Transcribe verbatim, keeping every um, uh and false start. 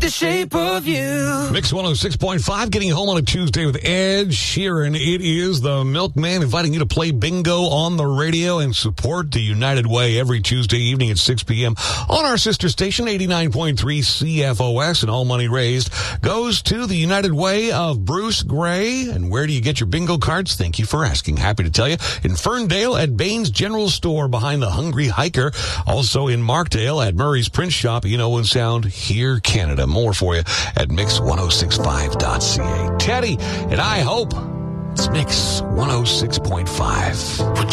the shape of you. Mix one oh six point five, getting home on a Tuesday with Ed Sheeran. It is the Milkman inviting you to play bingo on the radio and support the United Way every Tuesday evening at six p.m. on our sister station, eighty-nine point three C F O S, and all money raised goes to the United Way of Bruce Gray. And where do you get your bingo cards? Thank you for asking. Happy to tell you. In Ferndale at Baines General Store behind the Hungry Hiker. Also in Markdale at Murray's Print Shop. You know and sound, Here Canada. More for you at mix ten sixty-five dot c a. Teddy and I hope it's Mix one oh six point five.